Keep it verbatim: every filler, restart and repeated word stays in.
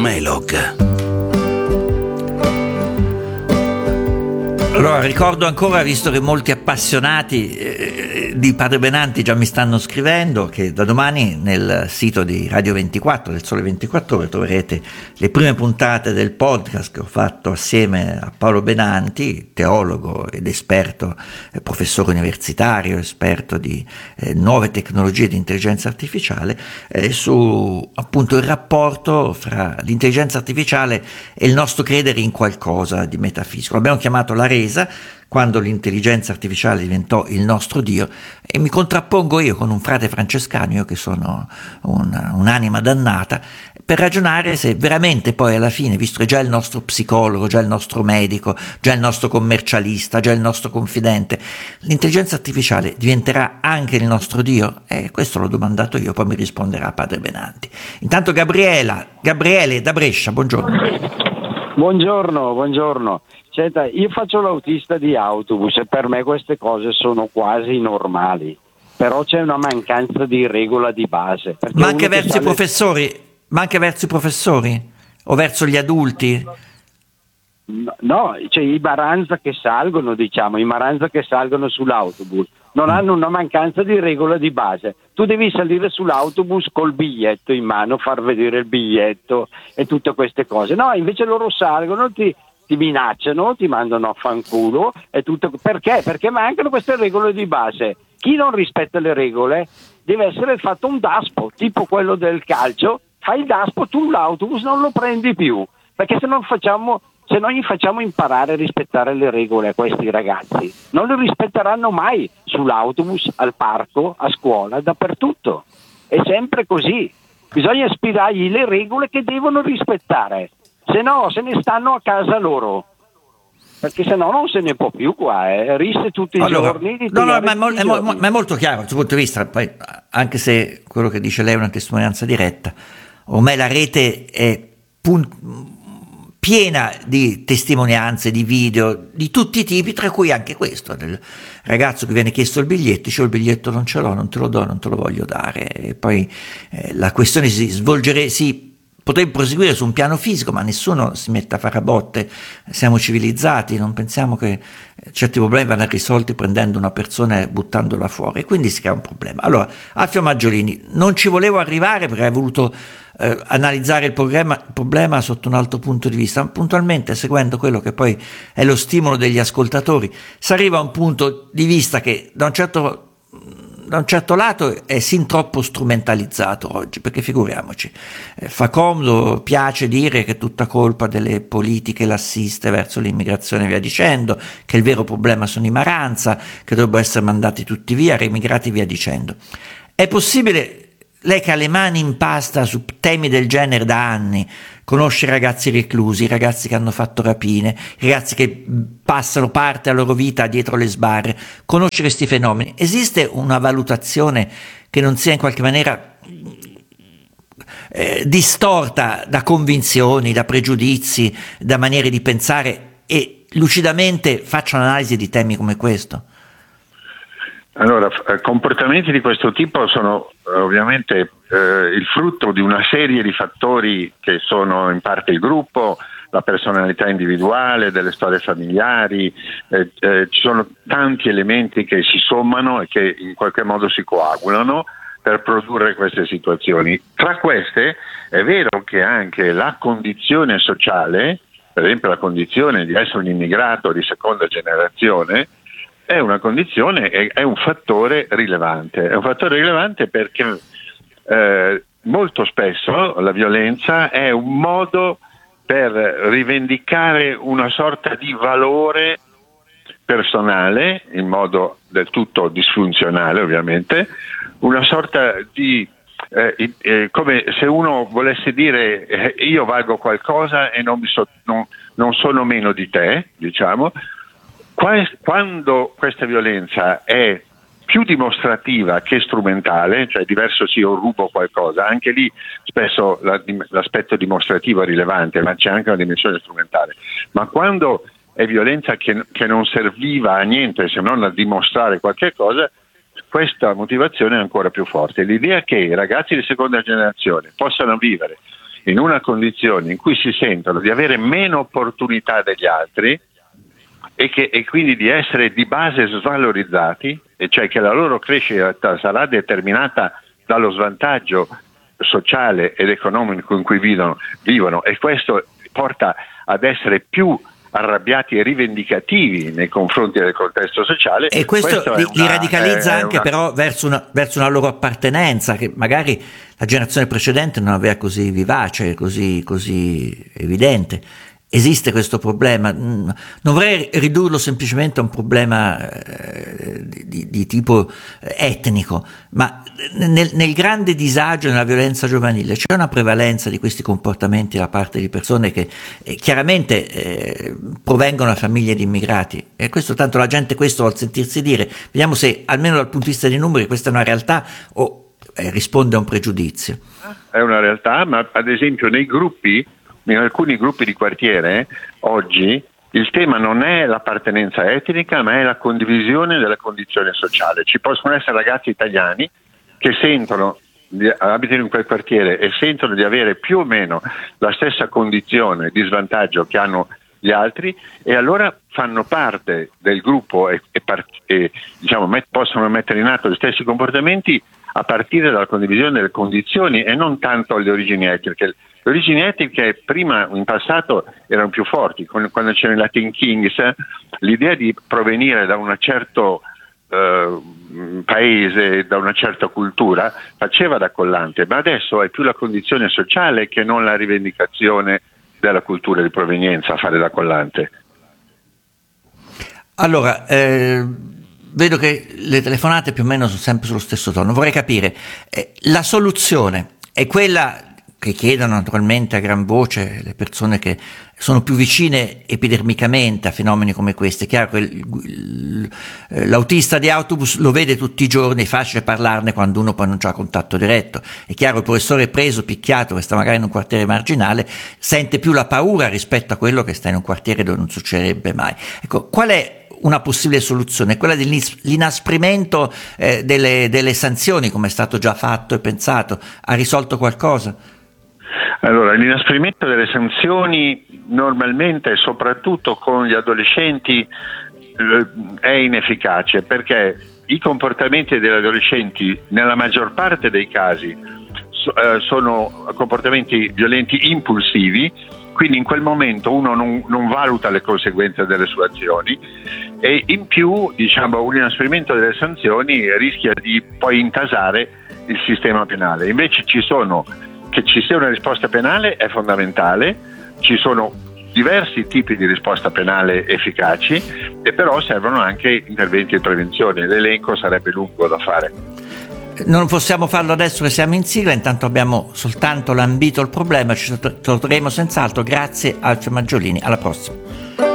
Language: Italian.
Melog. Allora, ricordo ancora, visto che molti appassionati eh, di Padre Benanti già mi stanno scrivendo, che da domani nel sito di Radio ventiquattro, del Sole ventiquattro Ore, troverete le prime puntate del podcast che ho fatto assieme a Paolo Benanti, teologo ed esperto, eh, professore universitario, esperto di eh, nuove tecnologie di intelligenza artificiale, eh, su appunto il rapporto fra l'intelligenza artificiale e il nostro credere in qualcosa di metafisico. L'abbiamo chiamato la resa, quando l'intelligenza artificiale diventò il nostro Dio, e mi contrappongo io con un frate francescano, io che sono un, un'anima dannata, per ragionare se veramente poi alla fine, visto che già il nostro psicologo, già il nostro medico, già il nostro commercialista, già il nostro confidente, l'intelligenza artificiale diventerà anche il nostro Dio? E questo l'ho domandato io, poi mi risponderà Padre Benanti. Intanto Gabriela, Gabriele da Brescia, buongiorno. Buongiorno, buongiorno. Senta, io faccio l'autista di autobus e per me queste cose sono quasi normali, però c'è una mancanza di regola di base. Ma anche verso sale... i professori? Ma anche verso i professori? O verso gli adulti? No, no, cioè i Maranza che salgono, diciamo, i Maranza che salgono sull'autobus non hanno una mancanza di regola di base. Tu devi salire sull'autobus col biglietto in mano, far vedere il biglietto e tutte queste cose. No, invece loro salgono, ti, ti minacciano, ti mandano a fanculo e tutto. Perché? Perché mancano queste regole di base. Chi non rispetta le regole deve essere fatto un daspo, tipo quello del calcio. Fai il daspo, tu l'autobus non lo prendi più, perché se non facciamo... Se non gli facciamo imparare a rispettare le regole a questi ragazzi, non le rispetteranno mai sull'autobus, al parco, a scuola, dappertutto. È sempre così. Bisogna spiegargli le regole che devono rispettare, se no se ne stanno a casa loro. Perché se no non se ne può più qua, eh. Risse tutti i allora, giorni. No, no, ma è, mo- è, mo- ma è molto chiaro dal suo punto di vista, poi, anche se quello che dice lei è una testimonianza diretta, ormai la rete è pun- piena di testimonianze, di video, di tutti i tipi, tra cui anche questo, del ragazzo che viene chiesto il biglietto, dice il biglietto non ce l'ho, non te lo do, non te lo voglio dare, e poi eh, la questione si svolgerebbe, si potrebbe proseguire su un piano fisico, ma nessuno si mette a fare a botte, siamo civilizzati, non pensiamo che certi problemi vanno risolti prendendo una persona e buttandola fuori, e quindi si crea un problema. Allora, Alfio Maggiolini, non ci volevo arrivare perché hai voluto eh, analizzare il problema, il problema sotto un altro punto di vista, puntualmente seguendo quello che poi è lo stimolo degli ascoltatori, si arriva a un punto di vista che da un certo da un certo lato è sin troppo strumentalizzato oggi, perché figuriamoci, eh, fa comodo, piace dire che è tutta colpa delle politiche lassiste verso l'immigrazione e via dicendo, che il vero problema sono i Maranza, che dovrebbero essere mandati tutti via, riemigrati via dicendo. È possibile, lei che ha le mani in pasta su temi del genere da anni, conosce ragazzi reclusi, ragazzi che hanno fatto rapine, ragazzi che passano parte della loro vita dietro le sbarre, conosce questi fenomeni. Esiste una valutazione che non sia in qualche maniera eh, distorta da convinzioni, da pregiudizi, da maniere di pensare, e lucidamente faccia un'analisi di temi come questo? Allora, comportamenti di questo tipo sono ovviamente eh, il frutto di una serie di fattori che sono in parte il gruppo, la personalità individuale, delle storie familiari, eh, eh, ci sono tanti elementi che si sommano e che in qualche modo si coagulano per produrre queste situazioni. Tra queste è vero che anche la condizione sociale, per esempio la condizione di essere un immigrato di seconda generazione, è una condizione, è, è un fattore rilevante. È un fattore rilevante perché eh, molto spesso la violenza è un modo per rivendicare una sorta di valore personale, in modo del tutto disfunzionale ovviamente, una sorta di eh, eh, come se uno volesse dire eh, io valgo qualcosa e non, mi so, non, non sono meno di te, diciamo. Quando questa violenza è più dimostrativa che strumentale, cioè diverso se io rubo qualcosa, anche lì spesso la, l'aspetto dimostrativo è rilevante, ma c'è anche una dimensione strumentale, ma quando è violenza che, che non serviva a niente se non a dimostrare qualche cosa, questa motivazione è ancora più forte. L'idea che i ragazzi di seconda generazione possano vivere in una condizione in cui si sentono di avere meno opportunità degli altri e, che, e quindi di essere di base svalorizzati, e cioè che la loro crescita sarà determinata dallo svantaggio sociale ed economico in cui vivono, vivono e questo porta ad essere più arrabbiati e rivendicativi nei confronti del contesto sociale, e questo, questo li, una, li radicalizza anche una... però verso una, verso una loro appartenenza che magari la generazione precedente non aveva così vivace, così, così evidente. Esiste questo problema, non vorrei ridurlo semplicemente a un problema eh, di, di tipo etnico, ma nel, nel grande disagio e nella violenza giovanile c'è una prevalenza di questi comportamenti da parte di persone che eh, chiaramente eh, provengono da famiglie di immigrati, e questo tanto la gente questo vuol sentirsi dire. Vediamo se almeno dal punto di vista dei numeri questa è una realtà o eh, risponde a un pregiudizio. È una realtà, ma ad esempio nei gruppi, in alcuni gruppi di quartiere oggi il tema non è l'appartenenza etnica, ma è la condivisione della condizione sociale. Ci possono essere ragazzi italiani che sentono, abitano in quel quartiere e sentono di avere più o meno la stessa condizione di svantaggio che hanno gli altri, e allora fanno parte del gruppo e, e, e diciamo, met, possono mettere in atto gli stessi comportamenti a partire dalla condivisione delle condizioni e non tanto alle origini etniche. Le origini etniche prima, in passato, erano più forti. Quando c'erano i Latin Kings, l'idea di provenire da un certo eh, paese, da una certa cultura, faceva da collante, ma adesso è più la condizione sociale che non la rivendicazione della cultura di provenienza a fare da collante. Allora, eh, vedo che le telefonate più o meno sono sempre sullo stesso tono. Vorrei capire, eh, la soluzione è quella che chiedono naturalmente a gran voce le persone che sono più vicine epidermicamente a fenomeni come questi. È chiaro che il, il, l'autista di autobus lo vede tutti i giorni, è facile parlarne quando uno poi non ha contatto diretto. È chiaro, il professore preso, picchiato, che sta magari in un quartiere marginale, sente più la paura rispetto a quello che sta in un quartiere dove non succederebbe mai. Ecco, qual è una possibile soluzione? Quella dell'inasprimento eh, delle, delle sanzioni, come è stato già fatto e pensato, ha risolto qualcosa? Allora, l'inasprimento delle sanzioni normalmente, soprattutto con gli adolescenti, è inefficace, perché i comportamenti degli adolescenti nella maggior parte dei casi sono comportamenti violenti impulsivi, quindi in quel momento uno non, non valuta le conseguenze delle sue azioni, e in più, diciamo, un inasprimento delle sanzioni rischia di poi intasare il sistema penale. Invece ci sono Che ci sia una risposta penale è fondamentale, ci sono diversi tipi di risposta penale efficaci, e però servono anche interventi di prevenzione. L'elenco sarebbe lungo da fare. Non possiamo farlo adesso che siamo in sigla, intanto abbiamo soltanto lambito il problema, ci torneremo senz'altro. Grazie Alfio Maggiolini, alla prossima.